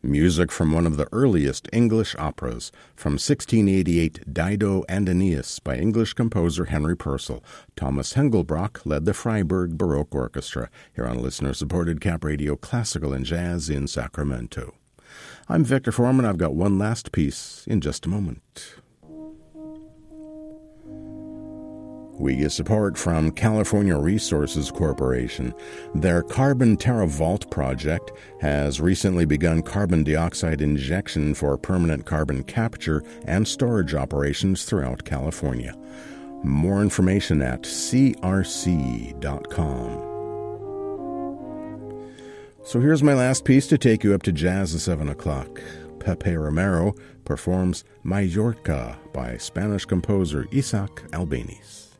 Music from one of the earliest English operas, from 1688, Dido and Aeneas by English composer Henry Purcell. Thomas Hengelbrock led the Freiburg Baroque Orchestra, here on listener-supported Cap Radio Classical and Jazz in Sacramento. I'm Victor Foreman. I've got one last piece in just a moment. We get support from California Resources Corporation. Their Carbon Terra Vault project has recently begun carbon dioxide injection for permanent carbon capture and storage operations throughout California. More information at crc.com. So here's my last piece to take you up to jazz at 7 o'clock. Pepe Romero performs Mallorca by Spanish composer Isaac Albeniz.